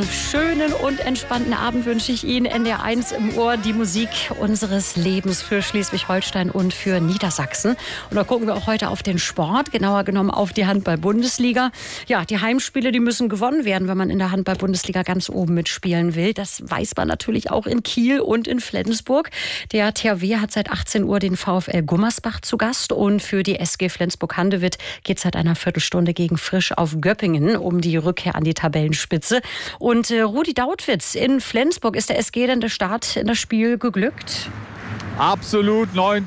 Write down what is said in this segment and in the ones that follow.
schönen und entspannten Abend wünsche ich Ihnen. NDR1 im Ohr, die Musik unseres Lebens für Schleswig-Holstein und für Niedersachsen. Und da gucken wir auch heute auf den Sport, genauer genommen auf die Handball-Bundesliga. Ja, die Heimspiele, die müssen gewonnen werden, wenn man in der Handball-Bundesliga ganz oben mitspielen will. Das weiß man natürlich auch in Kiel und in Flensburg. Der THW hat seit 18 Uhr den VfL Gummersbach zu Gast. Und für die SG Flensburg-Handewitt geht es seit einer Viertelstunde gegen Frisch auf Göppingen um die Rückkehr an die Tabellenspitze. Und Rudi Dautwitz, in Flensburg, ist der SG denn der Start in das Spiel geglückt? Absolut,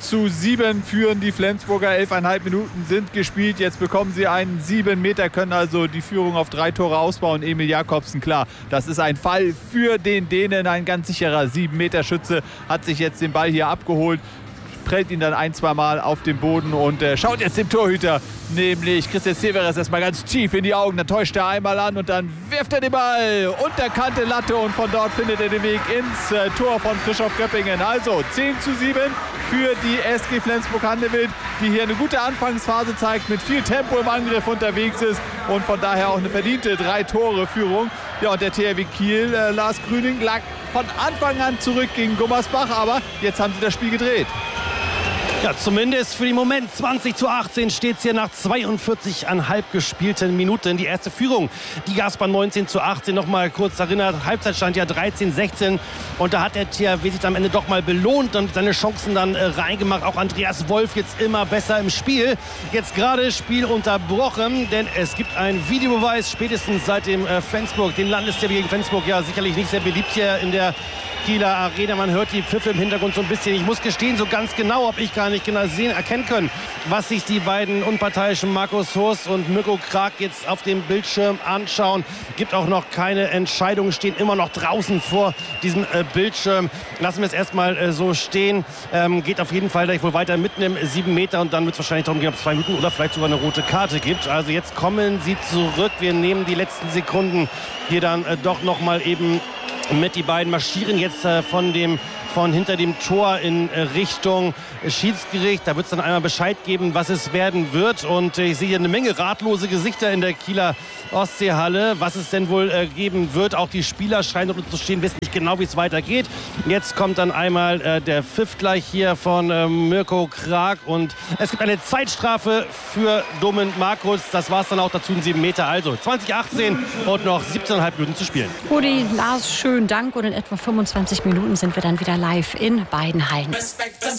9:7 führen die Flensburger, 11,5 Minuten sind gespielt. Jetzt bekommen sie einen 7 Meter, können also die Führung auf 3 Tore ausbauen. Emil Jakobsen, klar, das ist ein Fall für den Dänen. Ein ganz sicherer 7-Meter-Schütze hat sich jetzt den Ball hier abgeholt, prellt ihn dann 1-2 Mal auf den Boden und schaut jetzt dem Torhüter, nämlich Christian Severes, erstmal ganz tief in die Augen. Dann täuscht er einmal an und dann wirft er den Ball unterkante Latte und von dort findet er den Weg ins Tor von Frisch auf Göppingen. Also 10:7 für die SG Flensburg-Handewitt, die hier eine gute Anfangsphase zeigt, mit viel Tempo im Angriff unterwegs ist und von daher auch eine verdiente 3-Tore-Führung. Ja, und der THW Kiel, Lars Grüning, lag von Anfang an zurück gegen Gummersbach, aber jetzt haben sie das Spiel gedreht. Ja, zumindest für den Moment. 20:18 steht es hier nach 42,5 gespielten Minuten. Die erste Führung, die Gaspar 19:18. Noch mal kurz erinnert, Halbzeitstand ja 13:16. Und da hat der THW sich am Ende doch mal belohnt und seine Chancen dann reingemacht. Auch Andreas Wolf jetzt immer besser im Spiel. Jetzt gerade Spiel unterbrochen, denn es gibt einen Videobeweis, spätestens seit dem Flensburg, den Landesderby gegen Flensburg, ja sicherlich nicht sehr beliebt hier in der Kieler Arena. Man hört die Pfiffe im Hintergrund so ein bisschen. Ich muss gestehen, so ganz genau habe ich gar nicht genau erkennen können, was sich die beiden unparteiischen Markus Hurst und Mirko Krag jetzt auf dem Bildschirm anschauen. Gibt auch noch keine Entscheidungen, stehen immer noch draußen vor diesem Bildschirm. Lassen wir es erstmal so stehen. Geht auf jeden Fall gleich wohl weiter mit einem 7 Meter und dann wird es wahrscheinlich darum gehen, ob es 2 Minuten oder vielleicht sogar eine rote Karte gibt. Also jetzt kommen sie zurück. Wir nehmen die letzten Sekunden hier dann doch noch mal eben mit. Die beiden marschieren jetzt von hinter dem Tor in Richtung Schiedsgericht. Da wird es dann einmal Bescheid geben, was es werden wird. Und ich sehe hier eine Menge ratlose Gesichter in der Kieler Ostseehalle, was es denn wohl geben wird. Auch die Spieler scheinen dort zu stehen, wissen nicht genau, wie es weitergeht. Jetzt kommt dann einmal der Pfiff gleich hier von Mirko Krag. Und es gibt eine Zeitstrafe für dummen Markus. Das war es dann auch dazu, ein 7 Meter. Also 20:18 und noch 17,5 Minuten zu spielen. Rudi, Lars, schönen Dank. Und in etwa 25 Minuten sind wir dann wieder live in beiden Hallen.